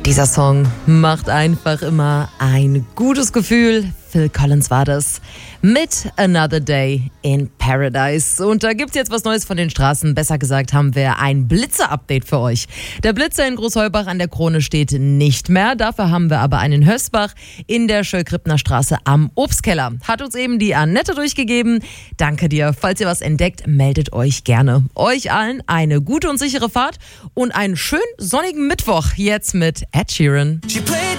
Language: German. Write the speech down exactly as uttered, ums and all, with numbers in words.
Dieser Song macht einfach immer ein gutes Gefühl. Phil Collins war das mit Another Day in Paradise. Und da gibt's jetzt was Neues von den Straßen. Besser gesagt haben wir ein Blitzer-Update für euch. Der Blitzer in Großheubach an der Krone steht nicht mehr. Dafür haben wir aber einen Hösbach in der Schöllkrippner Straße am Obstkeller. Hat uns eben die Annette durchgegeben. Danke dir. Falls ihr was entdeckt, meldet euch gerne. Euch allen eine gute und sichere Fahrt und einen schönen sonnigen Mittwoch jetzt mit Ed Sheeran.